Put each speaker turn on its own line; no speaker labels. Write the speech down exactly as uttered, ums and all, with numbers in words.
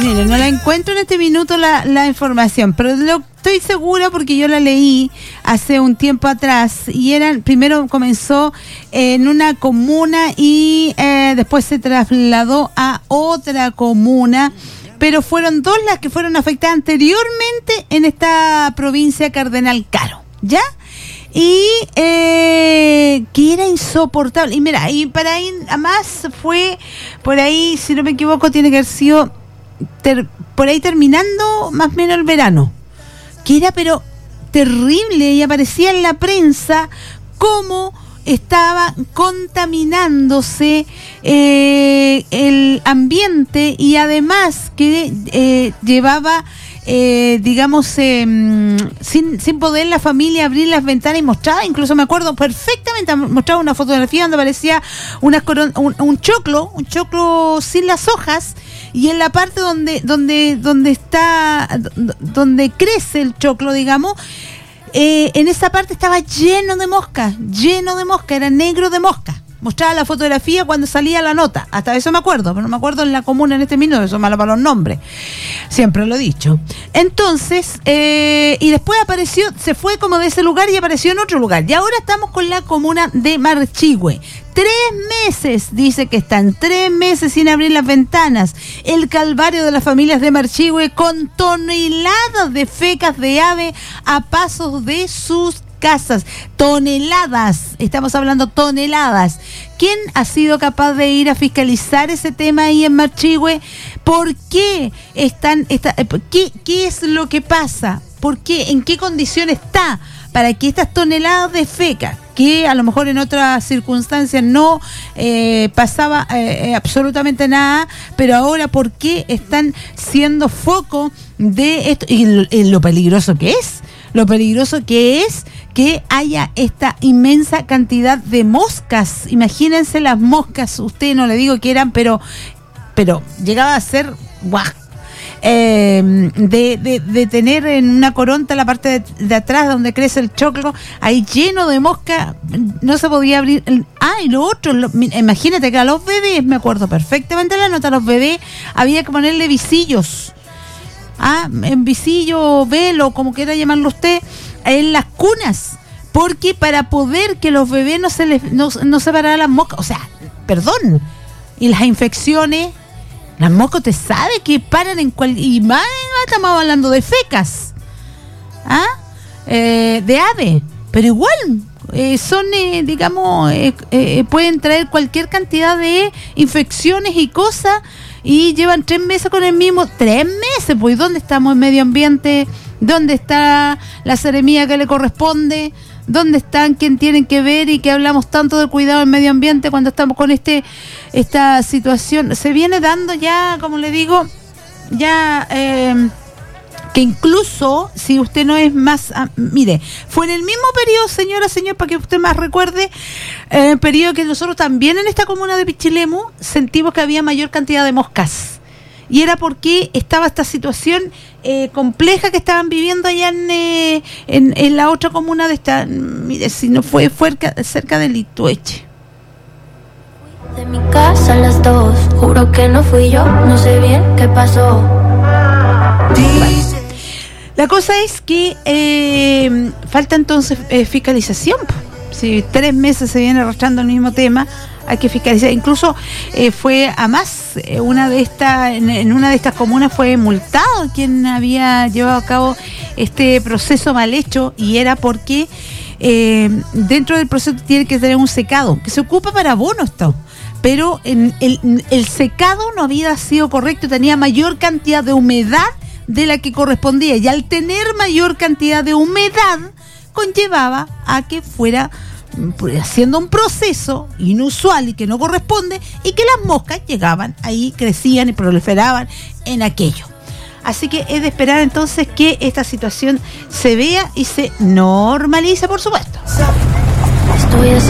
mire, no la encuentro en este minuto la, la información, pero lo estoy segura porque yo la leí hace un tiempo atrás y eran, primero comenzó en una comuna y eh, después se trasladó a otra comuna, pero fueron dos las que fueron afectadas anteriormente en esta provincia Cardenal Caro, ¿ya? Y eh, que era insoportable. Y mira, y para ahí, además fue, por ahí, si no me equivoco, tiene que haber sido ter, por ahí terminando más o menos el verano. Que era pero terrible y aparecía en la prensa cómo estaba contaminándose eh, el ambiente y además que eh, llevaba... Eh, digamos, eh, sin, sin poder la familia abrir las ventanas y mostraba, incluso me acuerdo perfectamente, mostraba una fotografía donde aparecía una coron- un, un choclo, un choclo sin las hojas, y en la parte donde, donde, donde está, donde crece el choclo, digamos, eh, en esa parte estaba lleno de moscas, lleno de moscas, era negro de moscas. Mostraba la fotografía cuando salía la nota. Hasta eso me acuerdo, pero no me acuerdo en la comuna en este minuto, eso es malo para los nombres. Siempre lo he dicho. Entonces, eh, y después apareció, se fue como de ese lugar y apareció en otro lugar. Y ahora estamos con la comuna de Marchihue. Tres meses, dice que están, tres meses sin abrir las ventanas. El calvario de las familias de Marchihue con toneladas de fecas de ave a pasos de sus casas, toneladas, estamos hablando toneladas. ¿Quién ha sido capaz de ir a fiscalizar ese tema ahí en Marchihue? ¿Por qué están, está, qué, qué es lo que pasa? ¿Por qué? ¿En qué condición está? Para que estas toneladas de feca, que a lo mejor en otras circunstancias no eh, pasaba eh, absolutamente nada, pero ahora ¿por qué están siendo foco de esto? Y lo, lo peligroso que es, lo peligroso que es que haya esta inmensa cantidad de moscas. Imagínense las moscas, usted no le digo que eran, pero pero llegaba a ser guau. Eh, de, de, de tener en una coronta la parte de, de atrás donde crece el choclo, ahí lleno de mosca, no se podía abrir. El, ah, y lo otro, lo, imagínate que a los bebés, me acuerdo perfectamente la nota, a los bebés había que ponerle visillos. Ah, en visillo, velo, como quiera llamarlo usted, en las cunas, porque para poder que los bebés no se les no, no se pararan las moscas, o sea, perdón, y las infecciones, las moscas, te sabe que paran en cual, y más estamos hablando de fecas, ¿ah? Eh, de ave, pero igual eh, son, eh, digamos, eh, eh, pueden traer cualquier cantidad de infecciones y cosas, y llevan tres meses con el mismo, tres meses, pues ¿dónde estamos en medio ambiente? ¿Dónde está la seremía que le corresponde? ¿Dónde están quien tienen que ver y que hablamos tanto del cuidado del medio ambiente cuando estamos con este esta situación? Se viene dando ya, como le digo, ya eh, que incluso si usted no es más, ah, mire, fue en el mismo periodo, señora, señor, para que usted más recuerde, en el periodo que nosotros también en esta comuna de Pichilemu sentimos que había mayor cantidad de moscas. Y era porque estaba esta situación eh, compleja que estaban viviendo allá en, eh, en, en la otra comuna de esta, mire, si no fue, fue cerca de Litueche.
De mi casa a las dos, juro que no fui yo, no sé bien qué pasó.
Bueno, la cosa es que eh, falta entonces eh, fiscalización. Si tres meses se viene arrastrando el mismo tema, hay que fiscalizar. Incluso eh, fue a más eh, una de estas en, en una de estas comunas fue multado quien había llevado a cabo este proceso mal hecho, y era porque eh, dentro del proceso tiene que tener un secado que se ocupa para abono esto, pero en el, el secado no había sido correcto, tenía mayor cantidad de humedad de la que correspondía, y al tener mayor cantidad de humedad conllevaba a que fuera haciendo un proceso inusual y que no corresponde, y que las moscas llegaban ahí, crecían y proliferaban en aquello. Así que es de esperar entonces que esta situación se vea y se normalice, por supuesto.
Estoy así.